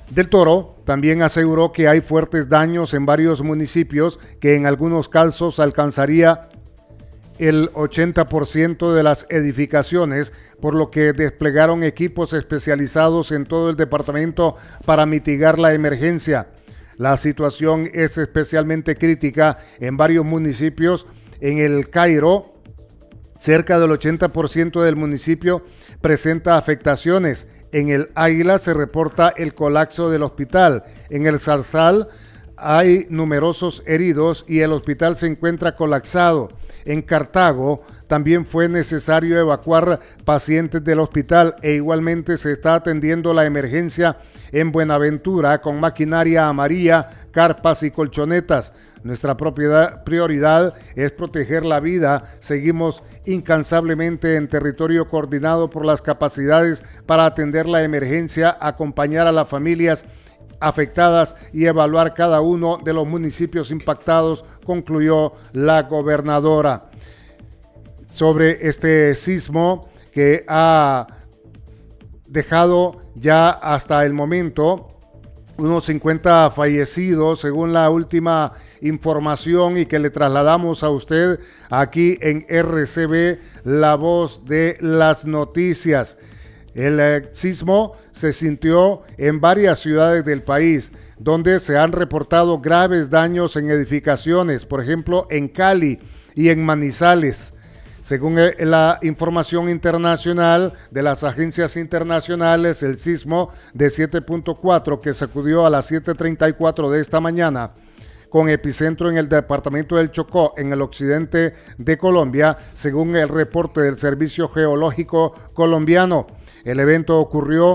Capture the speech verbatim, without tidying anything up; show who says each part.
Speaker 1: Del Toro también aseguró que hay fuertes daños en varios municipios que en algunos casos alcanzaría el ochenta por ciento de las edificaciones, por lo que desplegaron equipos especializados en todo el departamento para mitigar la emergencia. La situación es especialmente crítica en varios municipios. En El Cairo, cerca del ochenta por ciento del municipio presenta afectaciones. En El Águila se reporta el colapso del hospital. En El Zarzal hay numerosos heridos y el hospital se encuentra colapsado. En Cartago también fue necesario evacuar pacientes del hospital e igualmente se está atendiendo la emergencia en Buenaventura con maquinaria amarilla, carpas y colchonetas. Nuestra propiedad, prioridad es proteger la vida. Seguimos incansablemente en territorio coordinado por las capacidades para atender la emergencia, acompañar a las familias afectadas y evaluar cada uno de los municipios impactados, concluyó la gobernadora. Sobre este sismo que ha dejado ya hasta el momento unos cincuenta fallecidos según la última información y que le trasladamos a usted aquí en R C B, la voz de las noticias. El eh, sismo se sintió en varias ciudades del país, donde se han reportado graves daños en edificaciones, por ejemplo en Cali y en Manizales. Según la información internacional de las agencias internacionales, el sismo de siete punto cuatro que sacudió a las siete treinta y cuatro de esta mañana, con epicentro en el departamento del Chocó, en el occidente de Colombia, según el reporte del Servicio Geológico colombiano. El evento ocurrió